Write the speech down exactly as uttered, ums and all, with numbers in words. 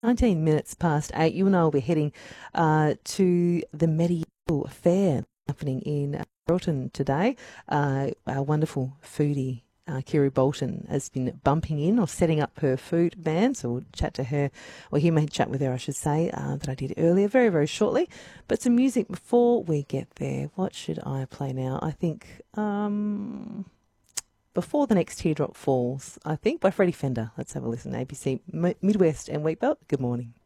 nineteen minutes past eight. You and I will be heading uh, to the medieval fair happening in Broughton today. Uh, our wonderful foodie, uh, Kiri Bolton, has been bumping in or setting up her food van. So we'll chat to her, or he may chat with her, I should say, uh, that I did earlier, very, very shortly. But some music before we get there. What should I play now? I think... Um, Before the Next Teardrop Falls, I think, by Freddie Fender. Let's have a listen. A B C Midwest and Wheatbelt. Good morning.